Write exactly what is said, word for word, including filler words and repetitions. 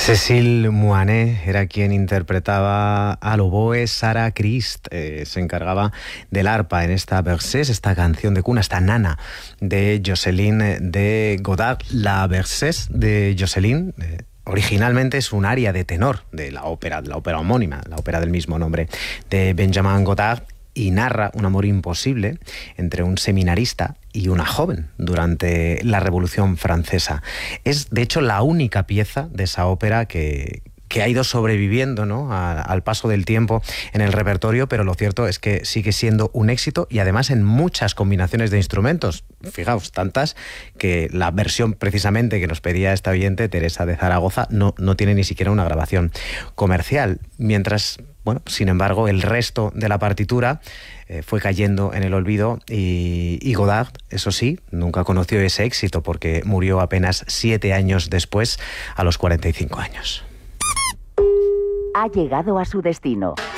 Cécile Moinet era quien interpretaba al oboe. Sarah Christ eh, se encargaba del arpa en esta Berceuse, esta canción de cuna, esta nana de Jocelyne de Godard. La Berceuse de Jocelyne eh, originalmente es un aria de tenor de la ópera, de la ópera homónima, la ópera del mismo nombre, de Benjamin Godard, y narra un amor imposible entre un seminarista y una joven durante la Revolución Francesa. Es, de hecho, la única pieza de esa ópera que, que ha ido sobreviviendo, ¿no?, a, al paso del tiempo en el repertorio, pero lo cierto es que sigue siendo un éxito y además en muchas combinaciones de instrumentos. Fijaos, tantas que la versión precisamente que nos pedía esta oyente, Teresa de Zaragoza, no, no tiene ni siquiera una grabación comercial. Mientras, bueno, sin embargo, el resto de la partitura eh, fue cayendo en el olvido y, y Godard, eso sí, nunca conoció ese éxito porque murió apenas siete años después, a los cuarenta y cinco años. Ha llegado a su destino.